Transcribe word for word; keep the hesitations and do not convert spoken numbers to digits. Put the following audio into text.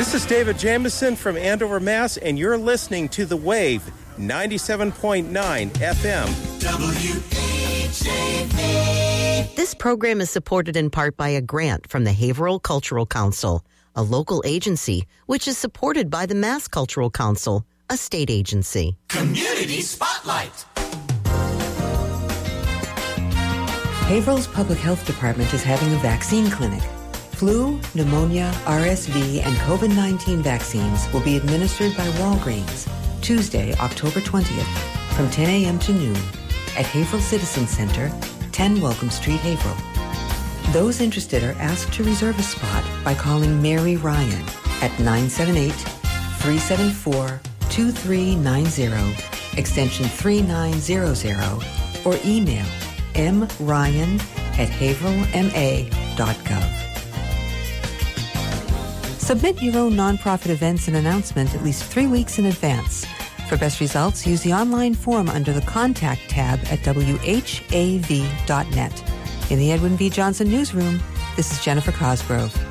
This is David Jameson from Andover, Mass., and you're listening to The Wave, ninety-seven point nine F M. W H A V. This program is supported in part by a grant from the Haverhill Cultural Council, a local agency which is supported by the Mass Cultural Council, a state agency. Community Spotlight. Haverhill's Public Health Department is having a vaccine clinic. Flu, pneumonia, R S V, and COVID nineteen vaccines will be administered by Walgreens Tuesday, October twentieth, from ten a.m. to noon at Haverhill Citizen Center, ten Welcome Street, Haverhill. Those interested are asked to reserve a spot by calling Mary Ryan at nine seven eight, three seven four, two three nine zero, extension three nine zero zero, or email mryan at haverhill m a dot gov. Submit your own nonprofit events and announcement at least three weeks in advance. For best results, use the online form under the Contact tab at w h a v dot net. In the Edwin V. Johnson Newsroom, this is Jennifer Cosgrove.